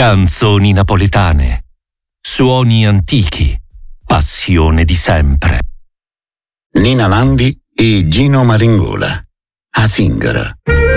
Canzoni napoletane, suoni antichi, passione di sempre. Nina Landi e Gino Maringola. A Zingara.